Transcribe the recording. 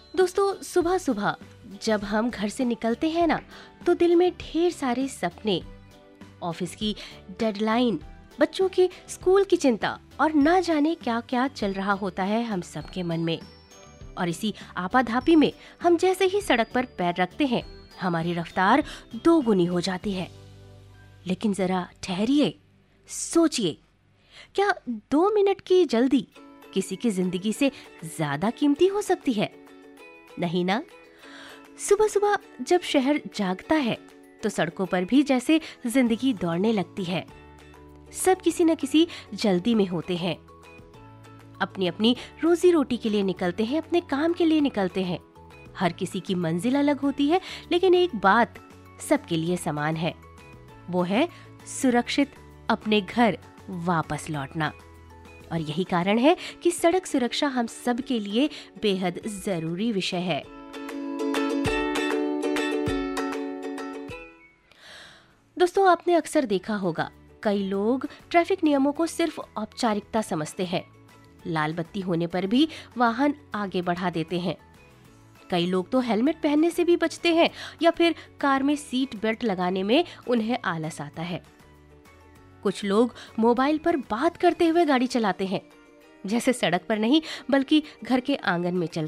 दोस्तों, सुबह सुबह जब हम घर से निकलते हैं ना, तो दिल में ढेर सारे सपने, ऑफिस की डेडलाइन, बच्चों की स्कूल की चिंता और ना जाने क्या क्या चल रहा होता है हम सबके मन में। और इसी आपाधापी में हम जैसे ही सड़क पर पैर रखते हैं, हमारी रफ्तार दोगुनी हो जाती है। लेकिन जरा ठहरिए, सोचिए, क्या 2 मिनट की जल्दी किसी की जिंदगी से ज्यादा कीमती हो सकती है? नहीं ना। सुबह सुबह जब शहर जागता है तो सड़कों पर भी जैसे जिंदगी दौड़ने लगती है। सब किसी न किसी जल्दी में होते हैं, अपनी अपनी रोजी रोटी के लिए निकलते हैं, अपने काम के लिए निकलते हैं। हर किसी की मंजिल अलग होती है, लेकिन एक बात सबके लिए समान है, वो है सुरक्षित अपने घर वापस लौटना। और यही कारण है कि सड़क सुरक्षा हम सब के लिए बेहद जरूरी विषय है। दोस्तों, आपने अक्सर देखा होगा, कई लोग ट्रैफिक नियमों को सिर्फ औपचारिकता समझते हैं। लाल बत्ती होने पर भी वाहन आगे बढ़ा देते हैं। कई लोग तो हेलमेट पहनने से भी बचते हैं, या फिर कार में सीट बेल्ट लगाने में उन्हें आलस आता है। कुछ लोग मोबाइल पर बात करते हुए गाड़ी चलाते हैं, जैसे सड़क पर नहीं बल्कि घर के आंगन में चल